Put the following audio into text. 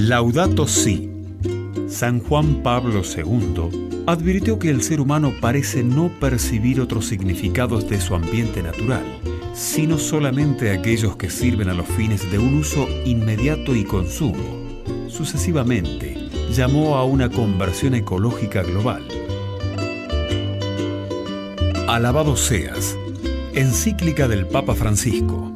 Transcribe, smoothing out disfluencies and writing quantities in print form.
Laudato Si. San Juan Pablo II advirtió que el ser humano parece no percibir otros significados de su ambiente natural, sino solamente aquellos que sirven a los fines de un uso inmediato y consumo. Sucesivamente, llamó a una conversión ecológica global. Alabado seas. Encíclica del Papa Francisco.